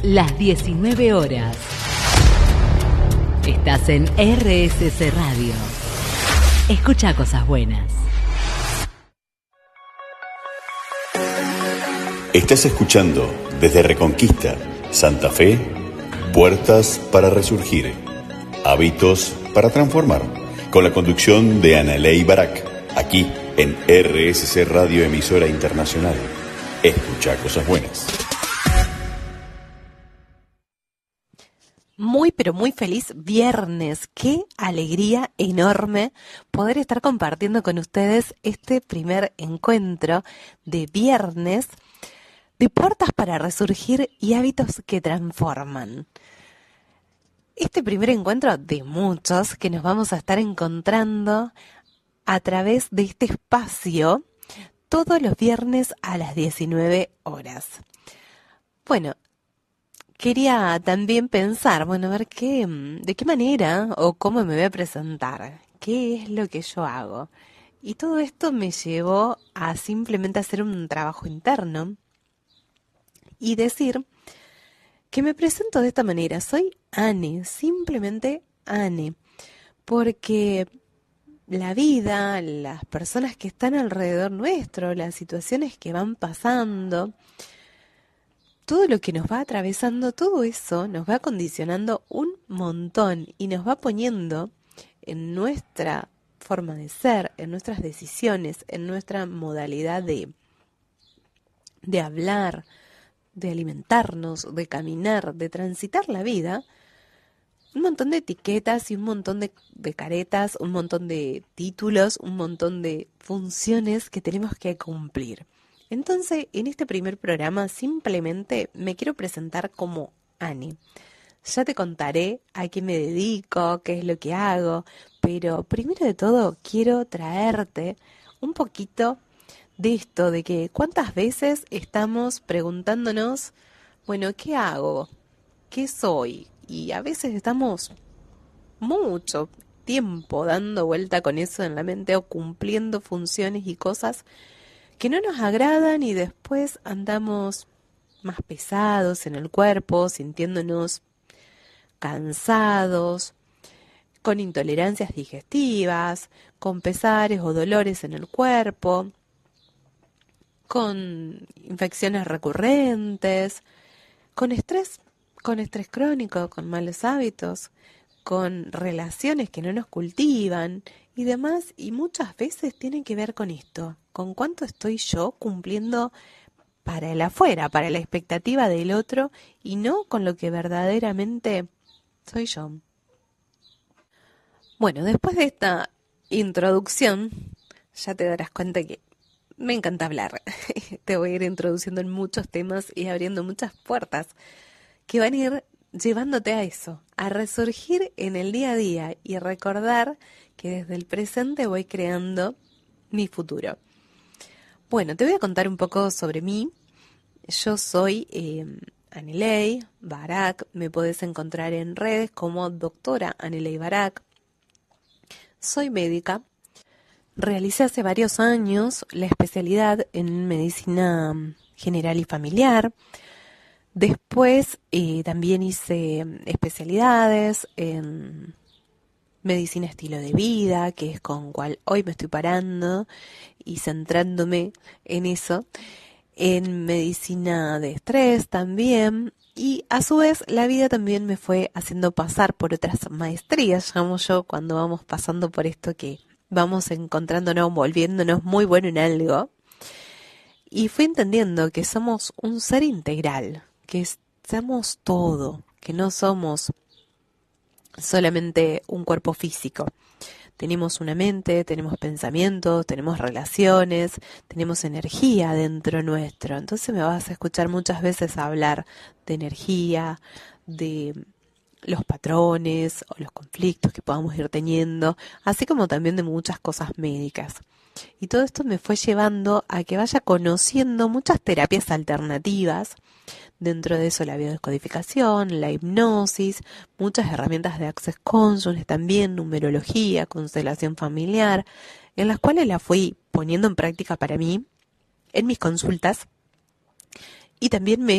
las 19 horas. Estás en RSC Radio. Escucha cosas buenas. Estás escuchando desde Reconquista, Santa Fe, Puertas para Resurgir, Hábitos para Transformar, con la conducción de Analey Barak, aquí en RSC Radio, emisora internacional. Escucha cosas buenas. Muy, pero muy feliz viernes. Qué alegría enorme poder estar compartiendo con ustedes este primer encuentro de viernes de Puertas para Resurgir y Hábitos que Transforman. Este primer encuentro de muchos que nos vamos a estar encontrando a través de este espacio todos los viernes a las 19 horas. Bueno, quería también pensar, a ver de qué manera o cómo me voy a presentar, qué es lo que yo hago. Y todo esto me llevó a simplemente hacer un trabajo interno y decir que me presento de esta manera. Soy Anne, simplemente Anne, porque la vida, las personas que están alrededor nuestro, las situaciones que van pasando, todo lo que nos va atravesando, todo eso nos va condicionando un montón y nos va poniendo en nuestra forma de ser, en nuestras decisiones, en nuestra modalidad de hablar, de alimentarnos, de caminar, de transitar la vida, un montón de etiquetas y un montón de caretas, un montón de títulos, un montón de funciones que tenemos que cumplir. Entonces, en este primer programa simplemente me quiero presentar como Anne. Ya te contaré a qué me dedico, qué es lo que hago, pero primero de todo quiero traerte un poquito de esto, de que cuántas veces estamos preguntándonos, ¿qué hago? ¿Qué soy? Y a veces estamos mucho tiempo dando vuelta con eso en la mente o cumpliendo funciones y cosas que no nos agradan y después andamos más pesados en el cuerpo, sintiéndonos cansados, con intolerancias digestivas, con pesares o dolores en el cuerpo, con infecciones recurrentes, con estrés crónico, con malos hábitos, con relaciones que no nos cultivan y demás, y muchas veces tienen que ver con esto, con cuánto estoy yo cumpliendo para el afuera, para la expectativa del otro y no con lo que verdaderamente soy yo. Bueno, después de esta introducción, ya te darás cuenta que me encanta hablar. Te voy a ir introduciendo en muchos temas y abriendo muchas puertas que van a ir llevándote a eso, a resurgir en el día a día y recordar que desde el presente voy creando mi futuro. Bueno, te voy a contar un poco sobre mí. Yo soy Analey Barak, me podés encontrar en redes como doctora Analey Barak. Soy médica. Realicé hace varios años la especialidad en medicina general y familiar. Después también hice especialidades en medicina estilo de vida, que es con cual hoy me estoy parando y centrándome en eso. En medicina de estrés también. Y a su vez la vida también me fue haciendo pasar por otras maestrías, llamo yo, cuando vamos pasando por esto que vamos encontrándonos, volviéndonos muy bueno en algo. Y fui entendiendo que somos un ser integral, que somos todo, que no somos solamente un cuerpo físico. Tenemos una mente, tenemos pensamientos, tenemos relaciones, tenemos energía dentro nuestro. Entonces me vas a escuchar muchas veces hablar de energía, de los patrones o los conflictos que podamos ir teniendo, así como también de muchas cosas médicas. Y todo esto me fue llevando a que vaya conociendo muchas terapias alternativas. Dentro de eso la biodescodificación, la hipnosis, muchas herramientas de Access Consciousness también, numerología, constelación familiar, en las cuales la fui poniendo en práctica para mí, en mis consultas, y también me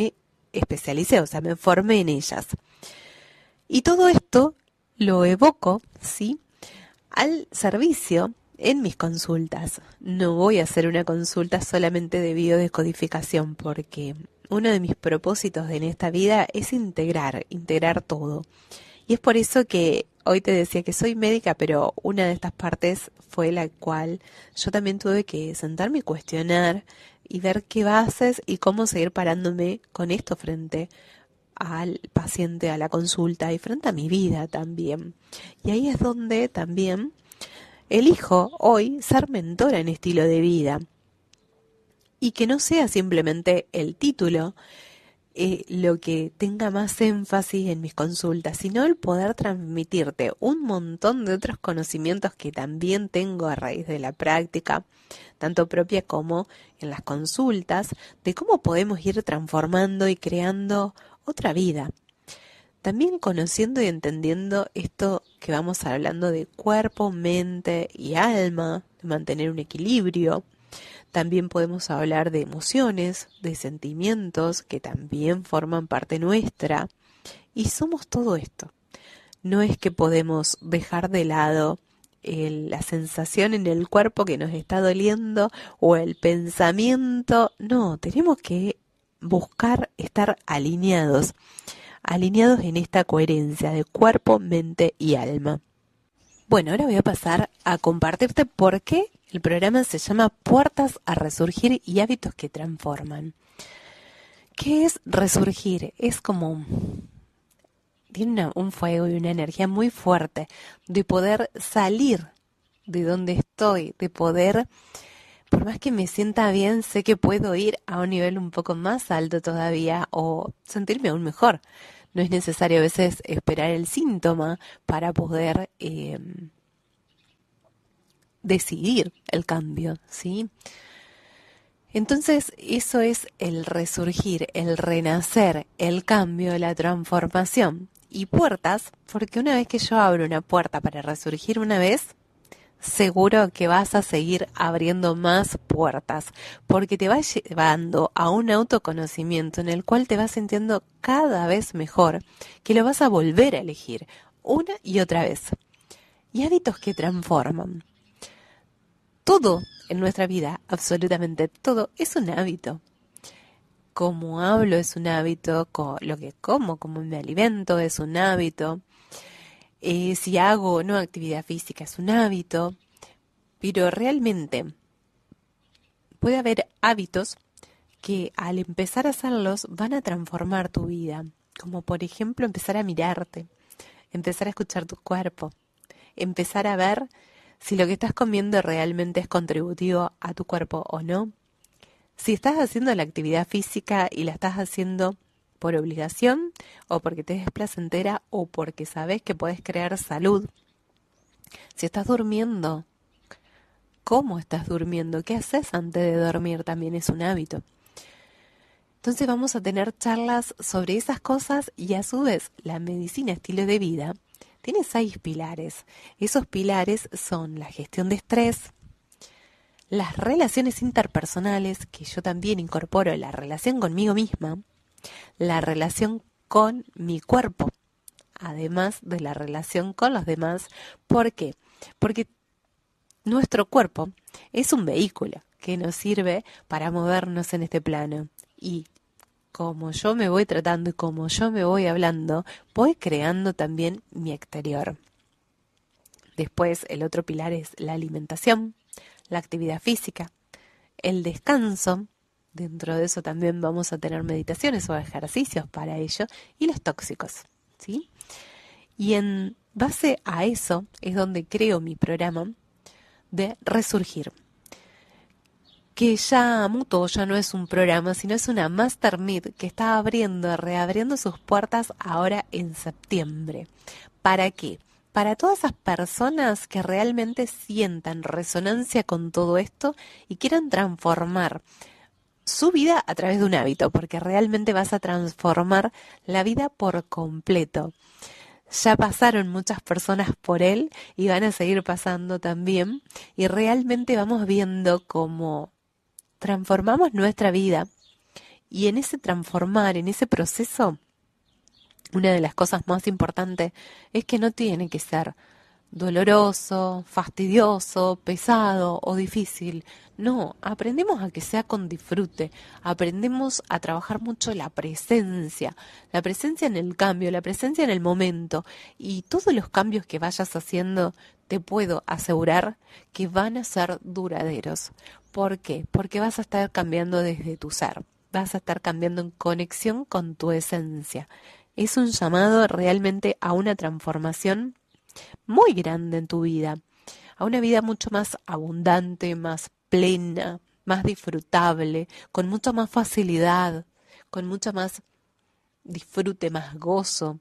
especialicé, o sea, me formé en ellas. Y todo esto lo evoco, ¿sí?, al servicio en mis consultas. No voy a hacer una consulta solamente de biodescodificación, porque uno de mis propósitos en esta vida es integrar todo. Y es por eso que hoy te decía que soy médica, pero una de estas partes fue la cual yo también tuve que sentarme y cuestionar y ver qué bases y cómo seguir parándome con esto frente al paciente, a la consulta y frente a mi vida también. Y ahí es donde también elijo hoy ser mentora en estilo de vida y que no sea simplemente el título lo que tenga más énfasis en mis consultas, sino el poder transmitirte un montón de otros conocimientos que también tengo a raíz de la práctica, tanto propia como en las consultas, de cómo podemos ir transformando y creando otra vida. También conociendo y entendiendo esto que vamos hablando de cuerpo, mente y alma, de mantener un equilibrio. También podemos hablar de emociones, de sentimientos que también forman parte nuestra. Y somos todo esto. No es que podemos dejar de lado la sensación en el cuerpo que nos está doliendo o el pensamiento. No, tenemos que buscar estar alineados en esta coherencia de cuerpo, mente y alma. Bueno, ahora voy a pasar a compartirte por qué el programa se llama Puertas a Resurgir y Hábitos que Transforman. ¿Qué es resurgir? Es como tiene un fuego y una energía muy fuerte de poder salir de donde estoy, de poder, por más que me sienta bien, sé que puedo ir a un nivel un poco más alto todavía o sentirme aún mejor. No es necesario a veces esperar el síntoma para poder decidir el cambio, ¿sí? Entonces, eso es el resurgir, el renacer, el cambio, la transformación. Y puertas, porque una vez que yo abro una puerta para resurgir una vez, seguro que vas a seguir abriendo más puertas, porque te va llevando a un autoconocimiento en el cual te vas sintiendo cada vez mejor, que lo vas a volver a elegir una y otra vez. Y hábitos que transforman. Todo en nuestra vida, absolutamente todo, es un hábito. Cómo hablo es un hábito, lo que como, cómo me alimento es un hábito. Si hago o no actividad física es un hábito, pero realmente puede haber hábitos que al empezar a hacerlos van a transformar tu vida, como por ejemplo empezar a mirarte, empezar a escuchar tu cuerpo, empezar a ver si lo que estás comiendo realmente es contributivo a tu cuerpo o no, si estás haciendo la actividad física y la estás haciendo por obligación o porque te es placentera o porque sabes que puedes crear salud. Si estás durmiendo, ¿cómo estás durmiendo? ¿Qué haces antes de dormir? También es un hábito. Entonces vamos a tener charlas sobre esas cosas y a su vez la medicina estilo de vida tiene 6 pilares. Esos pilares son la gestión de estrés, las relaciones interpersonales, que yo también incorporo la relación conmigo misma, la relación con mi cuerpo, además de la relación con los demás. ¿Por qué? Porque nuestro cuerpo es un vehículo que nos sirve para movernos en este plano. Y como yo me voy tratando y como yo me voy hablando, voy creando también mi exterior. Después, el otro pilar es la alimentación, la actividad física, el descanso. Dentro de eso también vamos a tener meditaciones o ejercicios para ello, y los tóxicos, ¿sí? Y en base a eso es donde creo mi programa de Resurgir, que ya mutó, ya no es un programa, sino es una Master Meet que está reabriendo sus puertas ahora en septiembre. ¿Para qué? Para todas esas personas que realmente sientan resonancia con todo esto y quieran transformar su vida a través de un hábito, porque realmente vas a transformar la vida por completo. Ya pasaron muchas personas por él y van a seguir pasando también, y realmente vamos viendo cómo transformamos nuestra vida Y en ese transformar, en ese proceso, una de las cosas más importantes es que no tiene que ser doloroso, fastidioso, pesado o difícil. No, aprendemos a que sea con disfrute, aprendemos a trabajar mucho la presencia en el cambio, la presencia en el momento, y todos los cambios que vayas haciendo te puedo asegurar que van a ser duraderos. ¿Por qué? Porque vas a estar cambiando desde tu ser, vas a estar cambiando en conexión con tu esencia. Es un llamado realmente a una transformación muy grande en tu vida, a una vida mucho más abundante, más plena, más disfrutable, con mucha más facilidad, con mucho más disfrute, más gozo.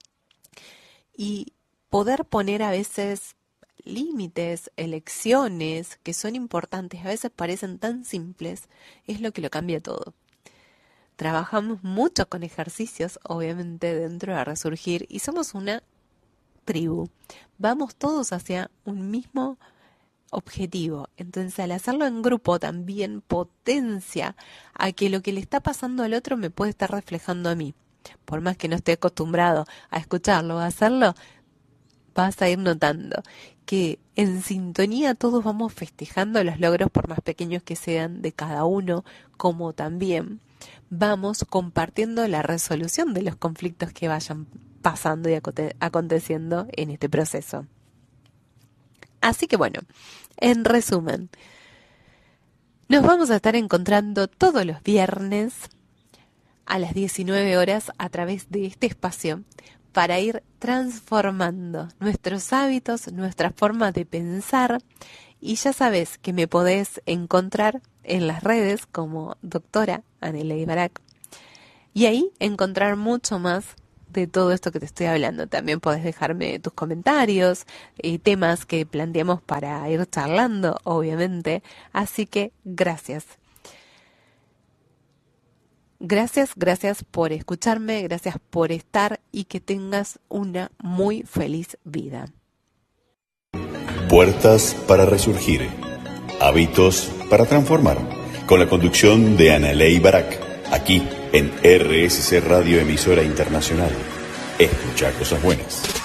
Y poder poner a veces límites, elecciones que son importantes, a veces parecen tan simples, es lo que lo cambia todo. Trabajamos mucho con ejercicios, obviamente, dentro de Resurgir, y somos una tribu. Vamos todos hacia un mismo objetivo. Entonces, al hacerlo en grupo también potencia a que lo que le está pasando al otro me puede estar reflejando a mí. Por más que no esté acostumbrado a escucharlo o a hacerlo, vas a ir notando que en sintonía todos vamos festejando los logros, por más pequeños que sean, de cada uno, como también vamos compartiendo la resolución de los conflictos que vayan pasando y aconteciendo en este proceso. Así que bueno, en resumen, nos vamos a estar encontrando todos los viernes a las 19 horas a través de este espacio para ir transformando nuestros hábitos, nuestra forma de pensar, y ya sabes que me podés encontrar en las redes como doctora Aneley Barak, y ahí encontrar mucho más de todo esto que te estoy hablando. También podés dejarme tus comentarios y temas que planteamos para ir charlando, obviamente. Así que gracias. Gracias por escucharme, gracias por estar, y que tengas una muy feliz vida. Puertas para resurgir. Hábitos para transformar. Con la conducción de Aneley Barak. Aquí en RSC Radio, emisora internacional. Escucha cosas buenas.